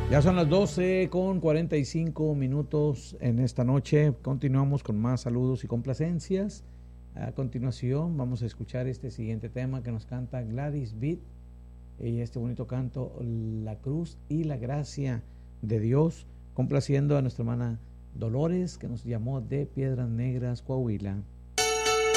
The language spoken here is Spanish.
Ya son las 12:45 en esta noche. Continuamos con más saludos y complacencias. A continuación vamos a escuchar este siguiente tema que nos canta Gladys Beat y este bonito canto, La Cruz y la Gracia de Dios, complaciendo a nuestra hermana Dolores, que nos llamó de Piedras Negras, Coahuila.